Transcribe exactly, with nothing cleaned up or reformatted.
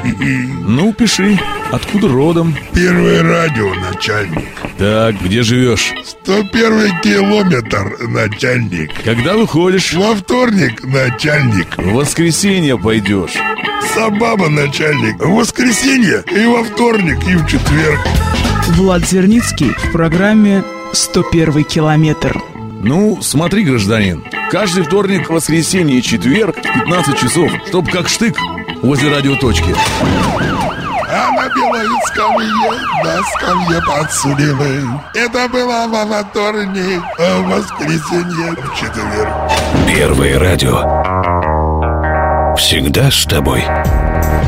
Ну, пиши. Откуда родом? Первое радио, начальник. Так, где живешь? Сто первый километр, начальник. Когда выходишь? Во вторник, начальник. В воскресенье пойдешь. Сабаба, начальник. В воскресенье и во вторник, и в четверг. Влад Зерницкий в программе «сто первый километр». Ну, смотри, гражданин, каждый вторник, воскресенье и четверг в пятнадцать часов, чтоб как штык возле радиоточки. А на белой скамье, на скамье подсудимых. Это было во вторник, а в воскресенье, в четверг. Первое радио. Всегда с тобой.